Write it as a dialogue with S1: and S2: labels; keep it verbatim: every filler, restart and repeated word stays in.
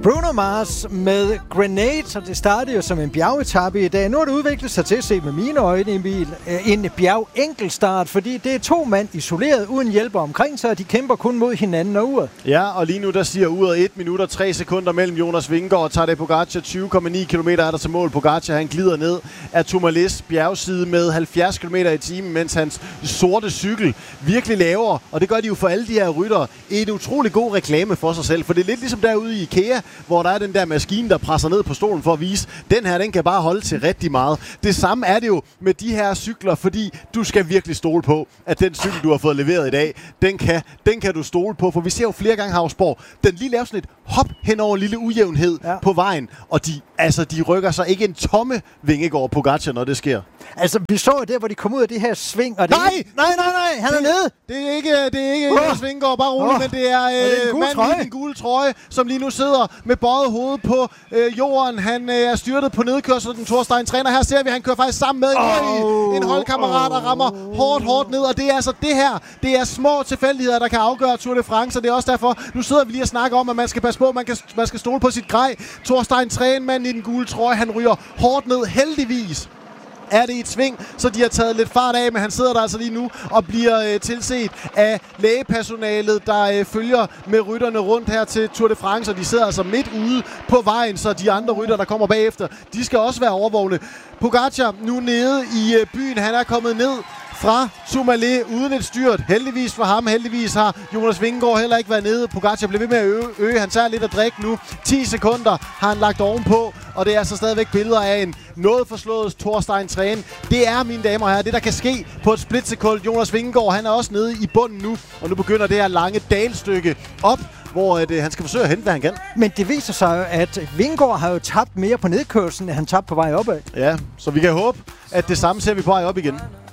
S1: Bruno Mars med Grenade, og det startede jo som en bjergetappe i dag. Nu har det udviklet sig til at se med mine øjne, Emil, en bjergenkelstart, fordi det er to mand isoleret uden hjælper omkring sig, og de kæmper kun mod hinanden og uret.
S2: Ja, og lige nu der siger uret et minut og tre sekunder mellem Jonas Vingegaard og Tadej Pogačar. tyve komma ni kilometer er der til mål. Pogačar han glider ned af Tourmalets bjergside med halvfjerds kilometer i timen, mens hans sorte cykel virkelig laver, og det gør de jo for alle de her ryttere. En utrolig god reklame for sig selv, for det er lidt ligesom derude i IKEA, hvor der er den der maskine, der presser ned på stolen for at vise, den her, den kan bare holde til rigtig meget. Det samme er det jo med de her cykler, fordi du skal virkelig stole på, at den cykel, du har fået leveret i dag, den kan, den kan du stole på, for vi ser jo flere gange Havsborg, den lige laver sådan et hop hen over en lille ujævnhed ja. på vejen, og de, altså, de rykker sig ikke en tomme Vingegaard Pogačar, når det sker.
S1: Altså, vi så jo der, hvor de kom ud af det her sving, og det
S2: nej!
S1: nej, nej, nej, han
S2: det,
S1: er nede!
S2: Det er ikke, det er ikke oh. Jonas Vingegaard, bare roligt, oh. men det er, øh,
S1: er
S2: manden i den gule trøje, som lige nu sidder med bøjet hoved på øh, jorden. Han øh, er styrtet på nedkørslen, den Thorstein træner. Her ser vi, han kører faktisk sammen med oh. en holdkammerat og rammer oh. hårdt, hårdt ned, og det er altså det her. Det er små tilfældigheder, der kan afgøre Tour de France, og det er også derfor, nu sidder vi lige og snakker om, at man skal passe på, man, kan, man skal stole på sit grej. Thorstein træner, manden i den gule trøje, han ryger hårdt ned, heldigvis. Er det et sving, så de har taget lidt fart af, men han sidder der altså lige nu og bliver øh, tilset af lægepersonalet, der øh, følger med rytterne rundt her til Tour de France, og de sidder altså midt ude på vejen, så de andre rytter, der kommer bagefter, de skal også være overvågne. Pogačar nu nede i øh, byen, han er kommet ned fra Tourmalet uden et styrt. Heldigvis for ham, heldigvis har Jonas Vingegaard heller ikke været nede. Pogačar bliver ved med at øge, øge. Han tager lidt at drikke nu. ti sekunder har han lagt ovenpå, og det er altså stadigvæk billeder af en noget forslået Thorstein Træn. Det er, mine damer og herrer, det der kan ske på et splitsekund. Jonas Vingegaard, han er også nede i bunden nu, og nu begynder det her lange dalstykke op, hvor at, øh, han skal forsøge at hente, hvad han kan.
S1: Men det viser sig jo, at Vingegaard har jo tabt mere på nedkørslen, end han tabte på vej opad.
S2: Ja, så vi kan håbe, at det samme ser vi på vej op igen.